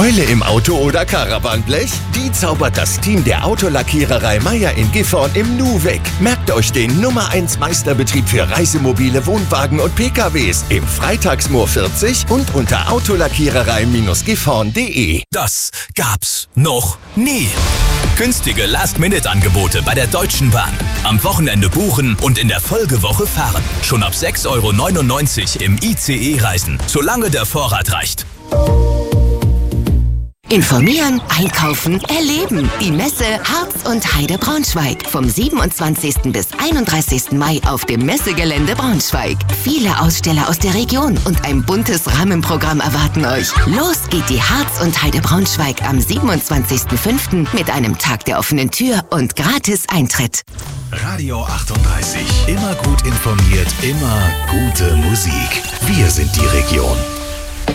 Beule im Auto oder Caravanblech? Die zaubert das Team der Autolackiererei Meier in Gifhorn im Nu weg. Merkt euch den Nummer 1 Meisterbetrieb für Reisemobile, Wohnwagen und PKWs im Freitagsmoor 40 und unter autolackiererei-gifhorn.de. Das gab's noch nie. Günstige Last-Minute-Angebote bei der Deutschen Bahn. Am Wochenende buchen und in der Folgewoche fahren. Schon ab 6,99 € im ICE reisen, solange der Vorrat reicht. Informieren, einkaufen, erleben. Die Messe Harz und Heide Braunschweig. Vom 27. bis 31. Mai auf dem Messegelände Braunschweig. Viele Aussteller aus der Region und ein buntes Rahmenprogramm erwarten euch. Los geht die Harz und Heide Braunschweig am 27.05. mit einem Tag der offenen Tür und gratis Eintritt. Radio 38. Immer gut informiert, immer gute Musik. Wir sind die Region.